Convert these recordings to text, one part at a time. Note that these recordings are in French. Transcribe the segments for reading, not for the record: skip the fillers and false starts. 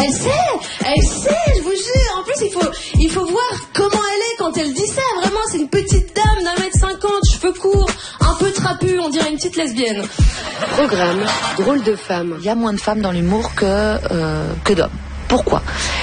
Elle sait, je vous jure. En plus, il faut voir comment elle est quand elle dit ça. Vraiment, c'est une petite dame d'1m50, cheveux courts, un peu trapue, on dirait une petite lesbienne. Programme, drôle de femme. Il y a moins de femmes dans l'humour que d'hommes. Pourquoi ?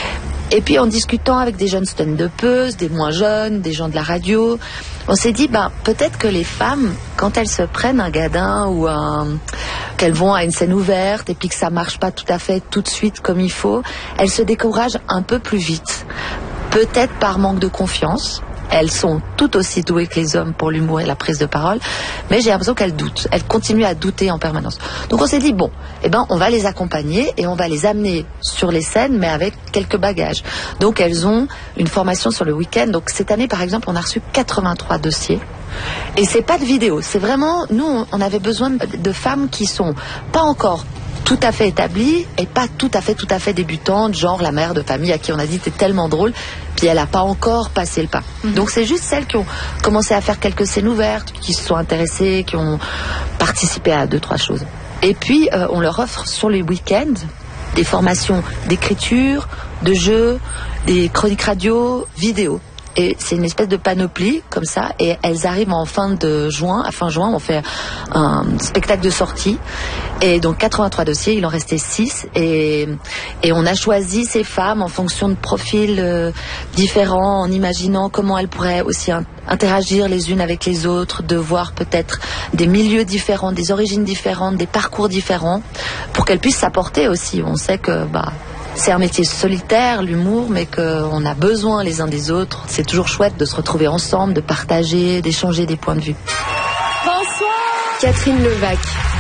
Et puis en discutant avec des jeunes stand-uppeuses, des moins jeunes, des gens de la radio, on s'est dit peut-être que les femmes, quand elles se prennent un gadin ou qu'elles vont à une scène ouverte et puis que ça marche pas tout à fait tout de suite comme il faut, elles se découragent un peu plus vite. Peut-être par manque de confiance. Elles sont tout aussi douées que les hommes pour l'humour et la prise de parole, mais j'ai l'impression qu'elles doutent. Elles continuent à douter en permanence. Donc on s'est dit, on va les accompagner et on va les amener sur les scènes, mais avec quelques bagages. Donc elles ont une formation sur le week-end. Donc cette année, par exemple, on a reçu 83 dossiers. Et c'est pas de vidéo. C'est vraiment, nous, on avait besoin de femmes qui sont pas encore tout à fait établie et pas tout à fait débutante, genre la mère de famille à qui on a dit t'es tellement drôle, puis elle a pas encore passé le pas. Donc c'est juste celles qui ont commencé à faire quelques scènes ouvertes, qui se sont intéressées, qui ont participé à 2-3 choses. Et puis on leur offre sur les week-ends des formations d'écriture, de jeu, des chroniques radio, vidéo. Et c'est une espèce de panoplie comme ça, et elles arrivent en fin juin, on fait un spectacle de sortie, et donc 83 dossiers, il en restait 6, et on a choisi ces femmes en fonction de profils différents, en imaginant comment elles pourraient aussi interagir les unes avec les autres, de voir peut-être des milieux différents, des origines différentes, des parcours différents, pour qu'elles puissent s'apporter aussi. On sait que c'est un métier solitaire, l'humour, mais qu'on a besoin les uns des autres. C'est toujours chouette de se retrouver ensemble, de partager, d'échanger des points de vue. Bonsoir. Catherine Levac.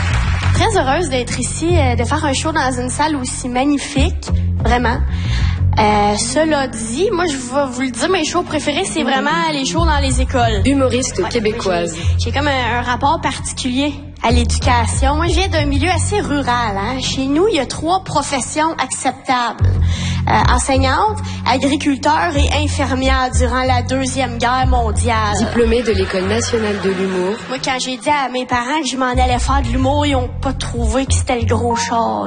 Très heureuse d'être ici, de faire un show dans une salle aussi magnifique, vraiment. Cela dit, moi je vais vous le dire, mes shows préférés, c'est vraiment les shows dans les écoles. Humoriste québécoise. J'ai comme un rapport particulier à l'éducation. Moi, je viens d'un milieu assez rural. Chez nous, il y a 3 professions acceptables. Enseignante, agriculteur et infirmière durant la Deuxième Guerre mondiale. Diplômée de l'École nationale de l'humour. Moi, quand j'ai dit à mes parents que je m'en allais faire de l'humour, ils n'ont pas trouvé que c'était le gros char.